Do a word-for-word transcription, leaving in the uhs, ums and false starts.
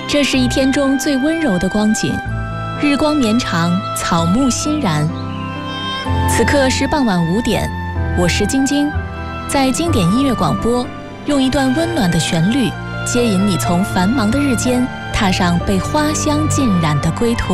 这是一天中最温柔的光景，日光绵长，草木欣然。此刻是傍晚五点，我是晶晶，在经典音乐广播，用一段温暖的旋律，接引你从繁忙的日间踏上被花香浸染的归途。